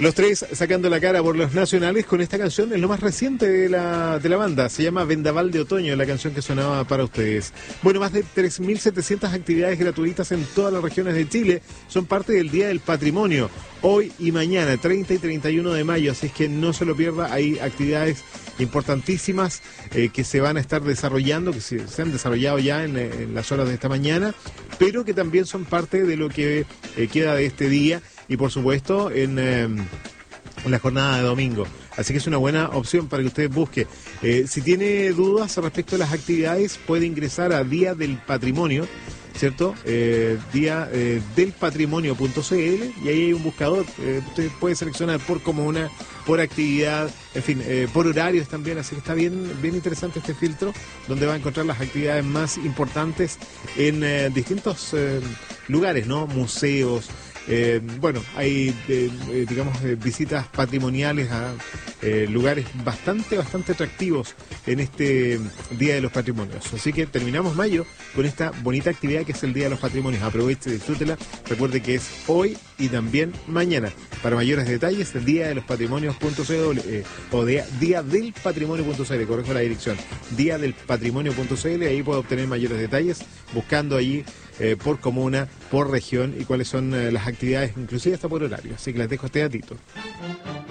Los tres sacando la cara por los nacionales con esta canción, es lo más reciente de la banda. Se llama Vendaval de Otoño, la canción que sonaba para ustedes. Bueno, más de 3.700 actividades gratuitas en todas las regiones de Chile son parte del Día del Patrimonio. Hoy y mañana, 30 y 31 de mayo, así es que no se lo pierda. Hay actividades importantísimas que se van a estar desarrollando, que se han desarrollado ya en las horas de esta mañana, pero que también son parte de lo que queda de este día. Y por supuesto en la jornada de domingo. Así que es una buena opción para que usted busque. Si tiene dudas respecto a las actividades, puede ingresar a Día del Patrimonio, ¿cierto? Día del patrimonio.cl, y ahí hay un buscador. Usted puede seleccionar por comuna, por actividad, en fin, por horarios también. Así que está bien interesante este filtro, donde va a encontrar las actividades más importantes en distintos lugares, ¿no? Museos. Bueno, hay digamos visitas patrimoniales a lugares bastante atractivos en este Día de los Patrimonios. Así que terminamos mayo con esta bonita actividad que es el Día de los Patrimonios. Aproveche, disfrútela. Recuerde que es hoy y también mañana. Para mayores detalles, el Día de los Patrimonios.cl o Día del Patrimonio.cl, corrijo la dirección, Día del Patrimonio.cl. Ahí puede obtener mayores detalles buscando allí por comuna, por región y cuáles son las actividades, inclusive hasta por horario. Así que les dejo este datito.